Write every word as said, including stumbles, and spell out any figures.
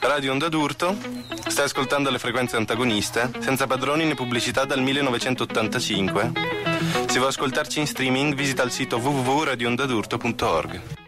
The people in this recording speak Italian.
Radio Onda d'Urto, stai ascoltando le frequenze antagoniste, senza padroni né pubblicità dal millenovecentottantacinque. Se vuoi ascoltarci in streaming visita il sito w w w punto radio onda d'urto punto org.